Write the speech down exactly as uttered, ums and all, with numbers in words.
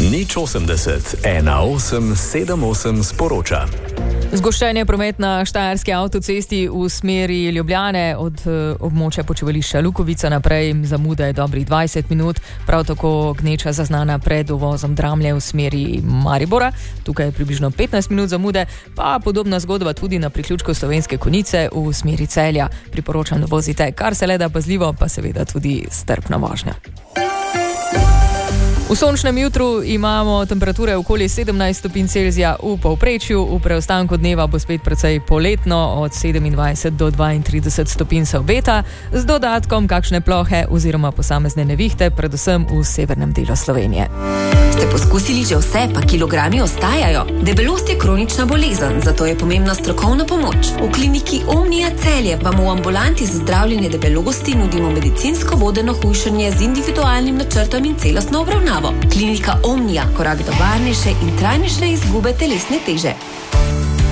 Nič osemdeset, ena osem sedem osem sporoča. Zgoščenje promet na štajerski avtocesti v smeri Ljubljane od uh, območja počivališča Lukovica naprej, zamuda je dobrih dvajset minut, prav tako gneča zaznana pred uvozom Dramlje v smeri Maribora, tukaj je približno petnajst minut zamude, pa podobna zgodba tudi na priključku Slovenske Konjice v smeri Celja. Priporočam, da vozite kar se le da pazljivo, pa seveda tudi strpno vožnjo. V sončnem jutru imamo temperature okoli sedemnajst stopinj Celzija v povprečju, v preostanku dneva bo spet precej poletno, od sedemindvajset do dvaintrideset stopinj se obeta, z dodatkom kakšne plohe oziroma posamezne nevihte, predvsem v severnem delu Slovenije. Ste poskusili že vse, pa kilogrami ostajajo? Debelost je kronična bolezen, zato je pomembna strokovna pomoč. V kliniki Omnia Celje vam v ambulanti za zdravljenje debelosti nudimo medicinsko vodeno hujšanje z individualnim načrtom in celostno obravnavo. Klinika Omnia, korak do varnejše in trajnejše izgube telesne teže.